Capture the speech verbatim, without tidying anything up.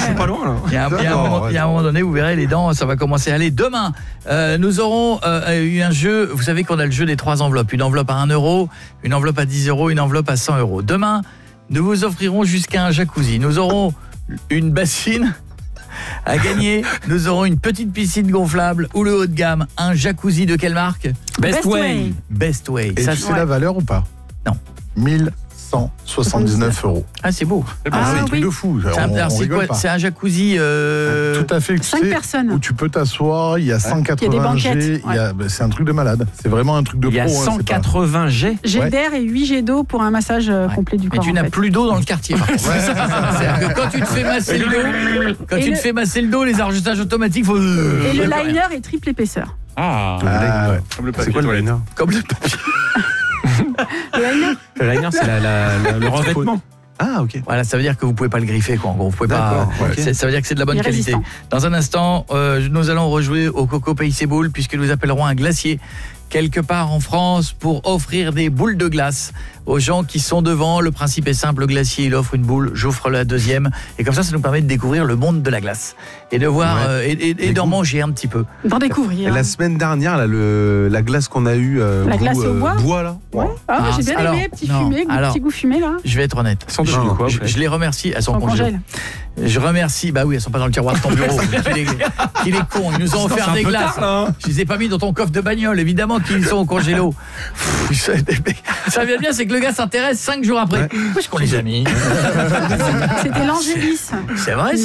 suis pas loin là. Il y a un, il y a un moment, il y a un moment donné, vous verrez, les dents, ça va commencer à aller. Demain, euh, nous aurons euh, eu un jeu. Vous savez qu'on a le jeu des trois enveloppes. Une enveloppe à un euro, une enveloppe à dix euros, une enveloppe à cent euros. Demain, nous vous offrirons jusqu'à un jacuzzi. Nous aurons une bassine à gagner. Nous aurons une petite piscine gonflable ou le haut de gamme. Un jacuzzi de quelle marque? Best Way. Best Way. Et Ça, tu sais ouais. la valeur ou pas? Non. mille cent soixante-dix-neuf euros. Ah, c'est beau. Ah, Ah, c'est un oui. truc de fou. C'est un, On- alors, on c'est rigole quoi? pas. C'est un jacuzzi euh... Tout à fait. Cinq tu sais, personnes. où tu peux t'asseoir, il y a cent quatre-vingts banquettes, G, il y a- bah, c'est un truc de malade. C'est vraiment un truc de Il y a pro. hein, c'est cent pas- quatre-vingts jets. Jet Ouais. d'air et huit jets d'eau pour un massage euh, Ouais. complet du Mais corps. tu en n'as fait. plus d'eau dans le quartier. par contre. C'est-à-dire que quand tu te fais masser le dos, quand Et tu le- te fais masser le dos, les arrêtages automatiques, faut. Et le liner est triple épaisseur. Ah, Ah, ouais. Comme le c'est quoi le liner? Comme le papier. Le liner, Le liner, c'est la, la, la- le revêtement. Ah, ok. Voilà, ça veut dire que vous pouvez pas le griffer, quoi. En gros, vous pouvez pas. D'accord, ok. c'est- Ça veut dire que c'est de la bonne Il est qualité. résistant. Dans un instant, euh, nous allons rejouer au Coco Pays ses boules puisque nous appellerons un glacier quelque part en France pour offrir des boules de glace aux gens qui sont devant. Le principe est simple, le glacier il offre une boule, j'offre la deuxième et comme ça ça nous permet de découvrir le monde de la glace et de voir Ouais. euh, et, et- et Les d'en goûts. manger un petit peu. d'en Et découvrir. la semaine dernière, là, le, la glace qu'on a eue. euh, La goût, glace au euh, bois là. Ouais. Ah, Ah, j'ai bien alors, aimé, petit non, fumé, alors- petit goût fumé là. Je vais être honnête. Sans dessus, Non, quoi. Je, après. je les remercie, elles sont On congélées. congèle. Je remercie, bah oui, elles sont pas dans le tiroir de ton bureau. qu'il est, qu'il est con, ils nous ont C'est offert un des peu glaces. tard, là, hein. Je les ai pas mis dans ton coffre de bagnole, évidemment qu'ils sont au congélo. Pff, ça vient bien, c'est que le gars s'intéresse cinq jours après. Ouais. Où est-ce qu'on les a mis? C'était l'Angélis. C'est vrai.